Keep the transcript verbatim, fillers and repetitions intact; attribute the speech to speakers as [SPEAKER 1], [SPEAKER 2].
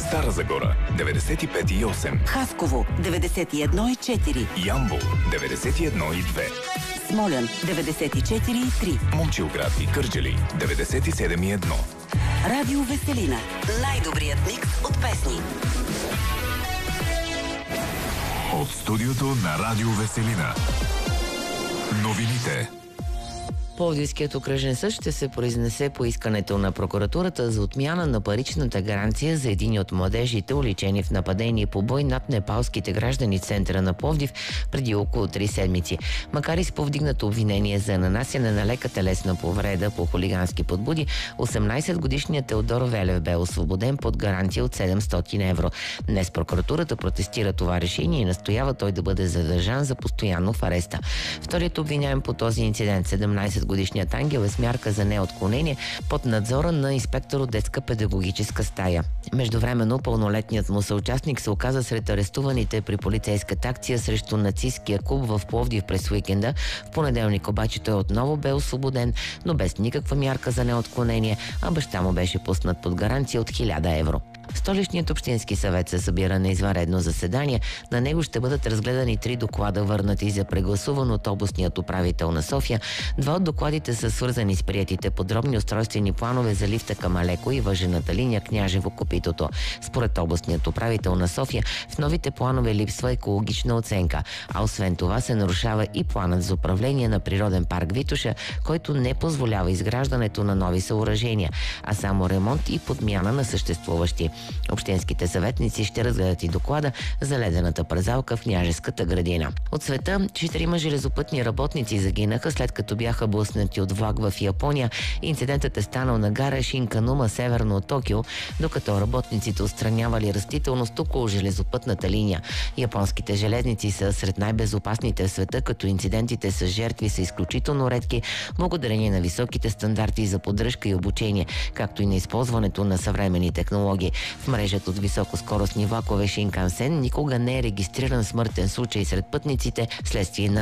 [SPEAKER 1] Стара Загора деветдесет и пет и осем,
[SPEAKER 2] Хасково деветдесет и едно и четири,
[SPEAKER 1] Ямбол деветдесет и едно и две,
[SPEAKER 2] Смолян деветдесет и четири и три,
[SPEAKER 1] Момчилград и Кърджали деветдесет и седем и едно.
[SPEAKER 2] Радио Веселина. Най-добрият микс от песни.
[SPEAKER 1] От студиото на Радио Веселина. Новините.
[SPEAKER 3] Пловдивският окръжен съд ще се произнесе по искането на прокуратурата за отмяна на паричната гаранция за един от младежите, уличени в нападение и побой над непалските граждани в центъра на Пловдив преди около три седмици. Макар и с повдигнато обвинение за нанасяне на лека телесна повреда по хулигански подбуди, осемнайсетгодишният Теодор Велев бе освободен под гаранция от седемстотин евро. Днес прокуратурата протестира това решение и настоява той да бъде задържан за постоянно в ареста. Вторият обвиняем по този инцидент, седемнайсетгодишният Ангел, е с мярка за неотклонение под надзора на инспектор от детска педагогическа стая. Междувременно пълнолетният му съучастник се оказа сред арестуваните при полицейската акция срещу нацисткия клуб в Пловдив през уикенда. В понеделник обаче той отново бе освободен, но без никаква мярка за неотклонение, а баща му беше пуснат под гаранция от хиляда евро. Столичният общински съвет се събира на извънредно заседание. На него ще бъдат разгледани три доклада, върнати за прегласуван от областният управител на София. Два от докладите са свързани с приетите подробни устройствени планове за лифта към Алеко и въжената линия Княжево-Копитото. Според областният управител на София, в новите планове липсва екологична оценка, а освен това се нарушава и планът за управление на природен парк Витоша, който не позволява изграждането на нови съоръжения, а само ремонт и подмяна на съществуващи. Общинските съветници ще разгледат и доклада за ледената празалка в Княжеската градина. От света четирима железопътни работници загинаха, след като бяха блъснати от влак в Япония. Инцидентът е станал на гара Шинканума, северно от Токио, докато работниците отстранявали растителност около железопътната линия. Японските железници са сред най-безопасните в света, като инцидентите с жертви са изключително редки, благодарение на високите стандарти за поддръжка и обучение, както и на използването на съвременни технологии. В мрежата от високоскоростни влакове Шинкансен никога не е регистриран смъртен случай сред пътниците вследствие на